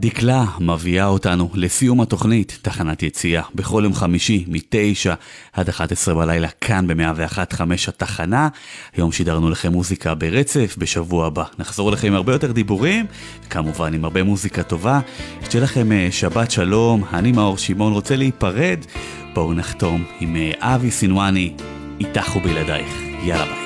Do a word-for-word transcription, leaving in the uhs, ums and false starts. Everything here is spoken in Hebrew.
דקלה מביאה אותנו לסיום התוכנית, תחנת יציאה, בכל יום חמישי, מתשע עד אחת עשרה בלילה, כאן ב-מאה ואחת נקודה חמש התחנה. היום שידרנו לכם מוזיקה ברצף, בשבוע הבא נחזור לכם עם הרבה יותר דיבורים, וכמובן עם הרבה מוזיקה טובה. שתהיה לכם שבת שלום, אני מאור שמעון רוצה להיפרד, בואו נחתום עם אבי סינואני, איתך ובלעדייך. יאללה ביי.